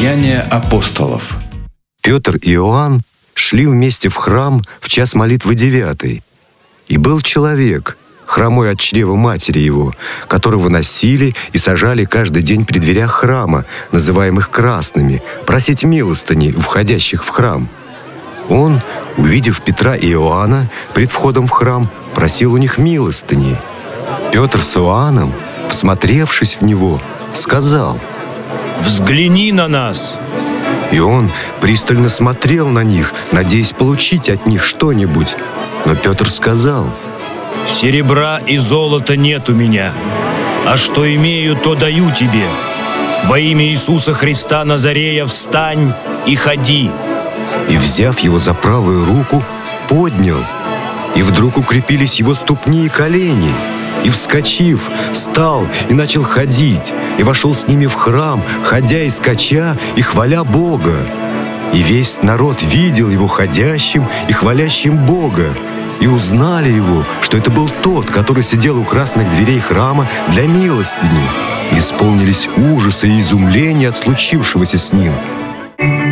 Деяния апостолов. Петр и Иоанн шли вместе в храм в час молитвы 9. И был человек, хромой от чрева матери его, которого носили и сажали каждый день при дверях храма, называемых красными, просить милостыни у входящих в храм. Он, увидев Петра и Иоанна пред входом в храм, просил у них милостыни. Петр с Иоанном, всмотревшись в него, сказал: «Взгляни на нас!» И он пристально смотрел на них, надеясь получить от них что-нибудь. Но Петр сказал: «Серебра и золота нет у меня, а что имею, то даю тебе. Во имя Иисуса Христа Назарея встань и ходи». И, взяв его за правую руку, поднял. И вдруг укрепились его ступни и колени. И, вскочив, встал и начал ходить, и вошел с ними в храм, ходя и скача, и хваля Бога. И весь народ видел его ходящим и хвалящим Бога, и узнали его, что это был тот, который сидел у красных дверей храма для милостыни. И исполнились ужаса и изумления от случившегося с ним.